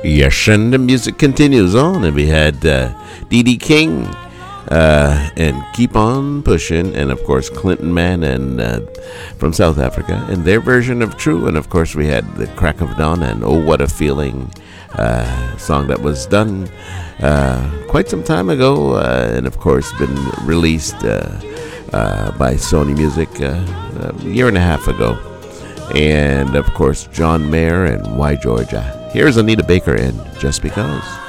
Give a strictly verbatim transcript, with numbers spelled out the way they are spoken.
Yes, and the music continues on, and we had uh, D D. King uh, and Keep On Pushing, and of course Clinton Man and uh, from South Africa, and their version of True, and of course we had the Crack of Dawn and Oh What a Feeling, uh, song that was done uh, quite some time ago, uh, and of course been released uh, uh, by Sony Music uh, a year and a half ago, and of course John Mayer and Why Georgia. Here's Anita Baker and Just Because.